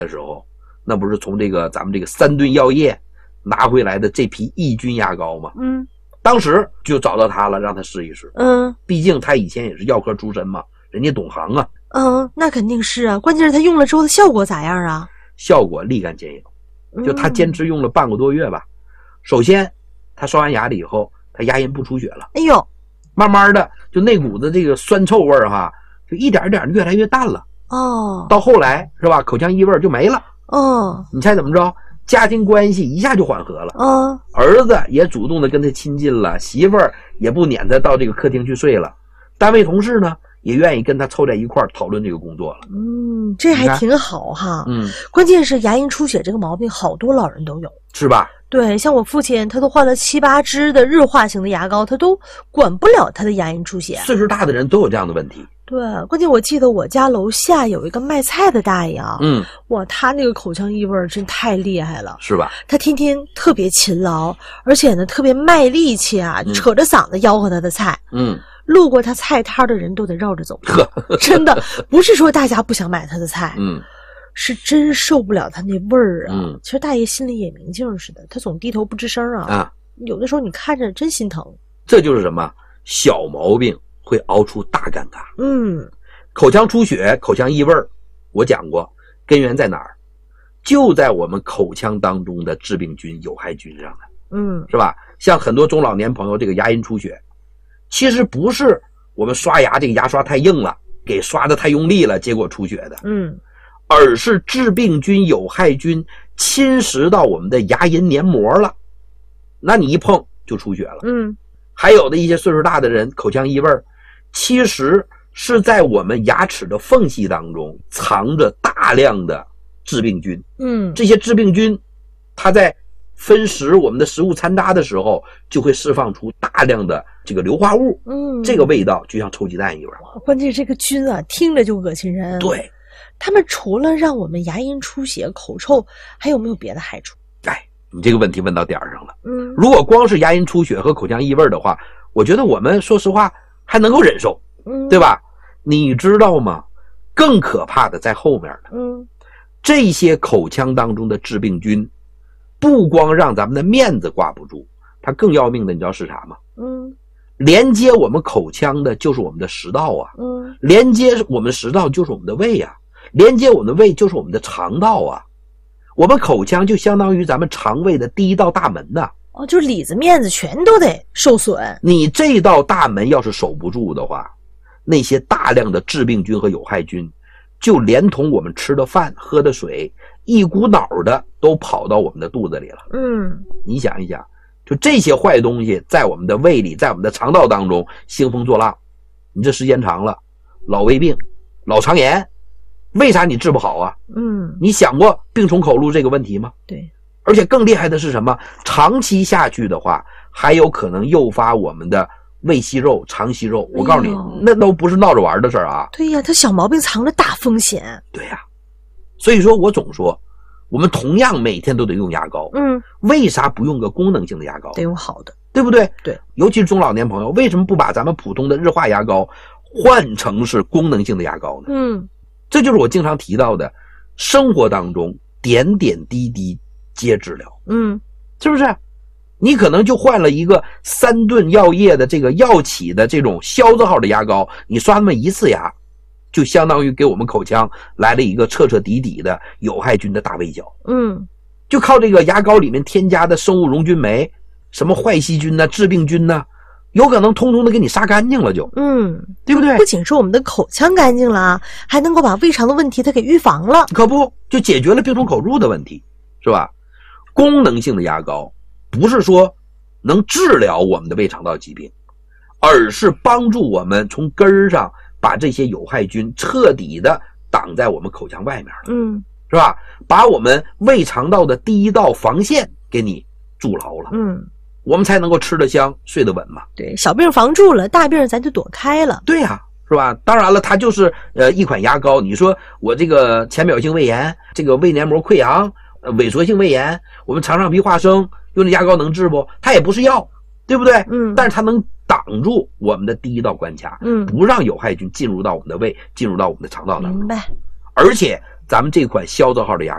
的时候，那不是从咱们这个3吨药业拿回来的这批抑菌牙膏吗？当时就找到他了，让他试一试。毕竟他以前也是药科出身嘛，人家懂行啊。 那肯定是啊，关键是他用了之后的效果咋样啊？ 效果立竿见影，就他坚持用了半个多月吧。首先他刷完牙了以后，他牙龈不出血了。 哎呦， 慢慢的就那股子这个酸臭味哈，就一点一点越来越淡了。到后来是吧，口腔异味就没了。你猜怎么着？家庭关系一下就缓和了。儿子也主动的跟他亲近了，媳妇儿也不撵他到这个客厅去睡了，单位同事呢也愿意跟他凑在一块儿讨论这个工作了。 这还挺好哈。关键是牙龈出血这个毛病好多老人都有， 是吧？ 对，像我父亲他都换了7、8支的日化型的牙膏，他都管不了他的牙龈出血。 岁数大的人都有这样的问题。 对，关键我记得我家楼下有一个卖菜的大爷啊，哇，他那个口腔异味真太厉害了， 是吧？ 他天天特别勤劳，而且呢特别卖力气啊，扯着嗓子吆喝他的菜。路过他菜摊的人都得绕着走。真的不是说大家不想买他的菜，是真受不了他那味儿啊。其实大爷心里也明镜似的，他总低头不吱声啊。有的时候你看着真心疼。 这就是什么？小毛病会熬出大尴尬。口腔出血、口腔异味，我讲过，根源在哪儿？就在我们口腔当中的致病菌、有害菌上的。是吧？像很多中老年朋友这个牙龈出血，其实不是我们刷牙这个牙刷太硬了，给刷的太用力了，结果出血的。而是致病菌、有害菌侵蚀到我们的牙龈黏膜了，那你一碰就出血了。还有的一些岁数大的人口腔异味，其实是在我们牙齿的缝隙当中藏着大量的致病菌。这些致病菌它在分食我们的食物残渣的时候，就会释放出大量的这个硫化物。这个味道就像臭鸡蛋一样。 关键是这个菌啊，听着就恶心人。 对， 他们除了让我们牙龈出血、口臭，还有没有别的害处？ 你这个问题问到点儿上了。如果光是牙龈出血和口腔异味的话，我觉得我们说实话还能够忍受，对吧？你知道吗？更可怕的在后面呢。这些口腔当中的致病菌，不光让咱们的面子挂不住，它更要命的，你知道是啥吗？连接我们口腔的就是我们的食道啊，连接我们食道就是我们的胃啊，连接我们的胃就是我们的肠道啊。我们口腔就相当于咱们肠胃的第一道大门呐。 就是里子面子全都得受损。你这道大门要是守不住的话，那些大量的致病菌和有害菌就连同我们吃的饭、喝的水，一股脑的都跑到我们的肚子里了。你想一想，就这些坏东西在我们的胃里，在我们的肠道当中兴风作浪，你这时间长了，老胃病、老肠炎，为啥你治不好啊？你想过病从口入这个问题吗？ 对。 而且更厉害的是什么？长期下去的话，还有可能诱发我们的胃息肉、肠息肉。我告诉你，那都不是闹着玩的事儿啊。 对呀，它小毛病藏着大风险。 对呀，所以说我总说，我们同样每天都得用牙膏。为啥不用个功能性的牙膏？ 得用好的， 对不对？ 对， 尤其是中老年朋友，为什么不把咱们普通的日化牙膏换成是功能性的牙膏呢？这就是我经常提到的，生活当中点点滴滴皆治疗。是不是？你可能就换了一个3吨药业的这个药企的这种消字号的牙膏，你刷那么一次牙，就相当于给我们口腔来了一个彻彻底底的有害菌的大围剿。就靠这个牙膏里面添加的生物溶菌酶，什么坏细菌致病菌有可能通通的给你杀干净了就。对不对？ 不仅是我们的口腔干净了，还能够把胃肠的问题它给预防了。 可不，就解决了病从口入的问题，是吧？功能性的牙膏不是说能治疗我们的胃肠道疾病，而是帮助我们从根儿上把这些有害菌彻底的挡在我们口腔外面了。是吧？把我们胃肠道的第一道防线给你筑牢了。我们才能够吃得香，睡得稳嘛。 对，小病防住了，大病咱就躲开了。 对呀，是吧？当然了，它就是一款牙膏。你说我这个浅表性胃炎，这个胃黏膜溃疡，萎缩性胃炎，我们肠上皮化生，用这牙膏能治不？它也不是药，对不对？但是它能挡住我们的第一道关卡，不让有害菌进入到我们的胃，进入到我们的肠道当中。 明白。 而且咱们这款消字号的牙